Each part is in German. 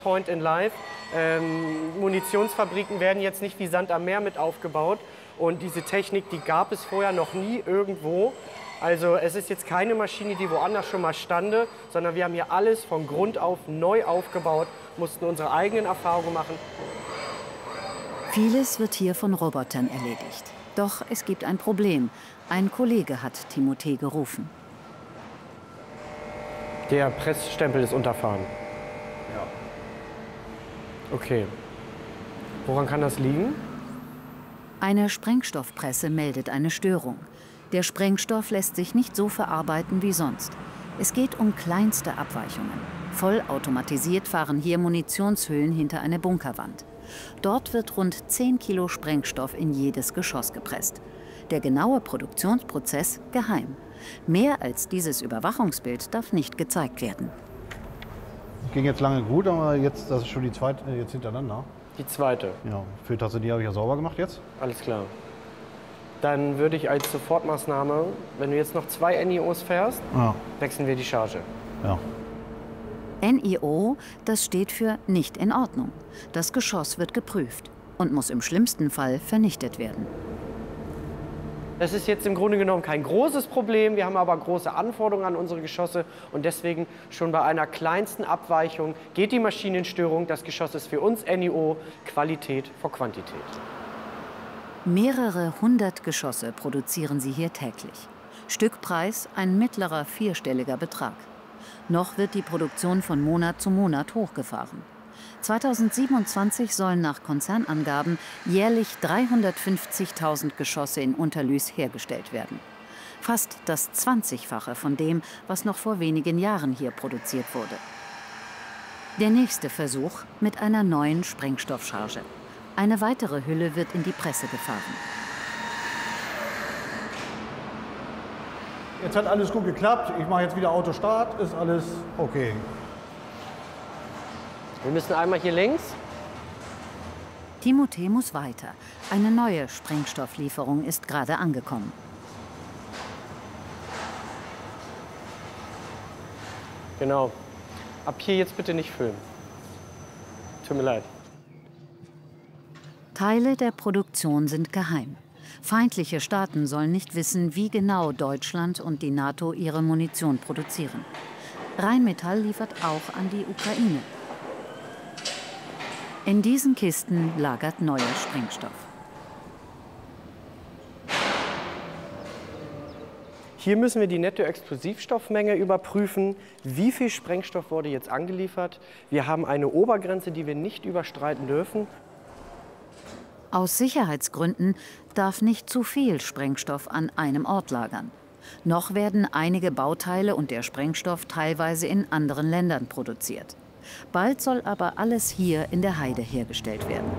Point in Life. Munitionsfabriken werden jetzt nicht wie Sand am Meer mit aufgebaut. Und diese Technik, die gab es vorher noch nie irgendwo. Also es ist jetzt keine Maschine, die woanders schon mal stande, sondern wir haben hier alles von Grund auf neu aufgebaut, mussten unsere eigenen Erfahrungen machen. Vieles wird hier von Robotern erledigt. Doch es gibt ein Problem. Ein Kollege hat Timothée gerufen. Der Pressstempel ist unterfahren. Ja. Okay. Woran kann das liegen? Eine Sprengstoffpresse meldet eine Störung. Der Sprengstoff lässt sich nicht so verarbeiten wie sonst. Es geht um kleinste Abweichungen. Vollautomatisiert fahren hier Munitionshüllen hinter eine Bunkerwand. Dort wird rund 10 Kilo Sprengstoff in jedes Geschoss gepresst. Der genaue Produktionsprozess geheim. Mehr als dieses Überwachungsbild darf nicht gezeigt werden. Ging jetzt lange gut, aber jetzt, das ist schon die zweite jetzt hintereinander. Die zweite. Ja, Filtertasse, die habe ich ja sauber gemacht jetzt. Alles klar. Dann würde ich als Sofortmaßnahme, wenn du jetzt noch 2 NIOs fährst, wechseln wir die Charge. Ja. NIO, das steht für nicht in Ordnung. Das Geschoss wird geprüft und muss im schlimmsten Fall vernichtet werden. Das ist jetzt im Grunde genommen kein großes Problem. Wir haben aber große Anforderungen an unsere Geschosse. Und deswegen schon bei einer kleinsten Abweichung geht die Maschine in Störung. Das Geschoss ist für uns NIO Qualität vor Quantität. Mehrere hundert Geschosse produzieren sie hier täglich. Stückpreis ein mittlerer vierstelliger Betrag. Noch wird die Produktion von Monat zu Monat hochgefahren. 2027 sollen nach Konzernangaben jährlich 350.000 Geschosse in Unterlüß hergestellt werden. Fast das 20-fache von dem, was noch vor wenigen Jahren hier produziert wurde. Der nächste Versuch mit einer neuen Sprengstoffcharge. Eine weitere Hülle wird in die Presse gefahren. Jetzt hat alles gut geklappt. Ich mache jetzt wieder Autostart. Ist alles okay. Wir müssen einmal hier links. Timothée muss weiter. Eine neue Sprengstofflieferung ist gerade angekommen. Genau. Ab hier jetzt bitte nicht filmen. Tut mir leid. Teile der Produktion sind geheim. Feindliche Staaten sollen nicht wissen, wie genau Deutschland und die NATO ihre Munition produzieren. Rheinmetall liefert auch an die Ukraine. In diesen Kisten lagert neuer Sprengstoff. Hier müssen wir die Nettoexplosivstoffmenge überprüfen. Wie viel Sprengstoff wurde jetzt angeliefert? Wir haben eine Obergrenze, die wir nicht überschreiten dürfen. Aus Sicherheitsgründen darf nicht zu viel Sprengstoff an einem Ort lagern. Noch werden einige Bauteile und der Sprengstoff teilweise in anderen Ländern produziert. Bald soll aber alles hier in der Heide hergestellt werden.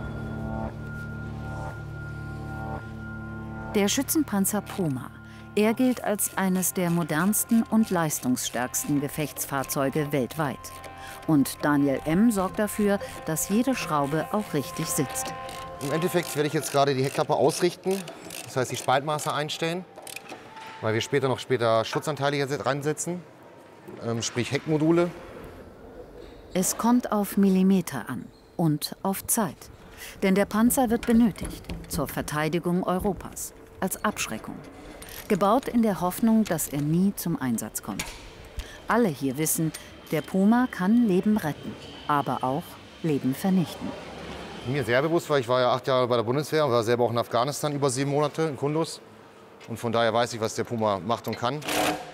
Der Schützenpanzer Puma. Er gilt als eines der modernsten und leistungsstärksten Gefechtsfahrzeuge weltweit. Und Daniel M. sorgt dafür, dass jede Schraube auch richtig sitzt. Im Endeffekt werde ich jetzt gerade die Heckklappe ausrichten, das heißt die Spaltmaße einstellen, weil wir später Schutzanteile hier reinsetzen, sprich Heckmodule. Es kommt auf Millimeter an und auf Zeit. Denn der Panzer wird benötigt zur Verteidigung Europas, als Abschreckung. Gebaut in der Hoffnung, dass er nie zum Einsatz kommt. Alle hier wissen, der Puma kann Leben retten, aber auch Leben vernichten. Mir sehr bewusst, weil ich war ja 8 Jahre bei der Bundeswehr und war selber auch in Afghanistan über 7 Monate in Kunduz. Und von daher weiß ich, was der Puma macht und kann.